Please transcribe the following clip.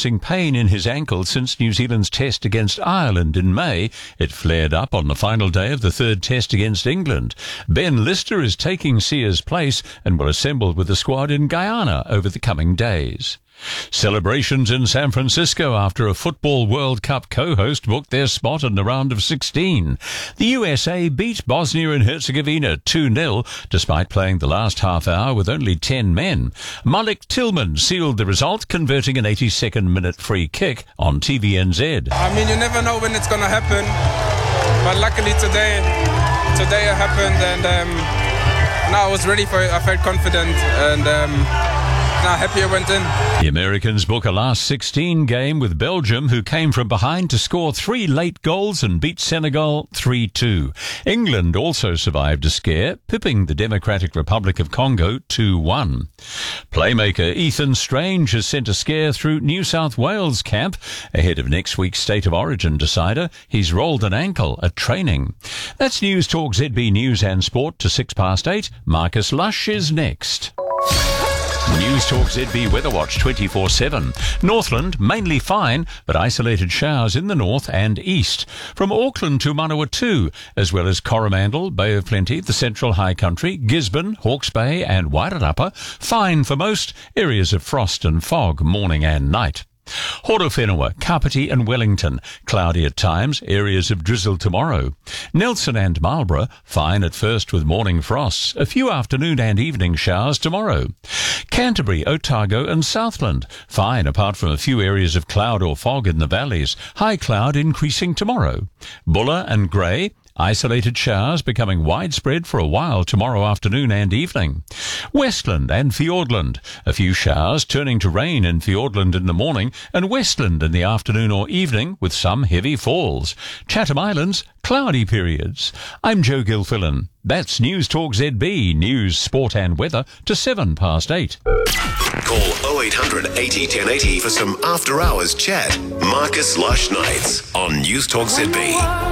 experiencing pain in his ankle since New Zealand's test against Ireland in May. It flared up on the final day of the third test against England. Ben Lister is taking Sia's place and will assemble with the squad in Guyana over the coming days. Celebrations in San Francisco after a Football World Cup co-host booked their spot in the round of 16. The USA beat Bosnia and Herzegovina 2-0 despite playing the last half hour with only 10 men. Malik Tillman sealed the result, converting an 82nd minute free kick on TVNZ. I mean, you never know when it's going to happen, but luckily today it happened, and now I was ready for it. I felt confident, and happy I went in. The Americans book a last 16 game with Belgium, who came from behind to score 3 late goals and beat Senegal 3-2. England also survived a scare, pipping the Democratic Republic of Congo 2-1. Playmaker Ethan Strange has sent a scare through New South Wales camp. Ahead of next week's State of Origin decider, he's rolled an ankle at training. That's News Talk ZB News and Sport to 8:06. Marcus Lush is next. News Talk ZB Weather Watch 24/7. Northland, mainly fine, but isolated showers in the north and east. From Auckland to Manawatu, as well as Coromandel, Bay of Plenty, the Central High Country, Gisborne, Hawke's Bay and Wairarapa, fine for most. Areas of frost and fog morning and night. Horowhenua, Kapiti and Wellington, cloudy at times, areas of drizzle tomorrow. Nelson and Marlborough, fine at first with morning frosts, a few afternoon and evening showers tomorrow. Canterbury, Otago and Southland, fine apart from a few areas of cloud or fog in the valleys, high cloud increasing tomorrow. Buller and Grey, isolated showers becoming widespread for a while tomorrow afternoon and evening. Westland and Fiordland, a few showers turning to rain in Fiordland in the morning and Westland in the afternoon or evening with some heavy falls. Chatham Islands, cloudy periods. I'm Joe Gilfillan. That's News Talk ZB, news, sport and weather to 8:07. Call 0800 80 1080 for some after-hours chat. Marcus Lush Nights on News Talk ZB.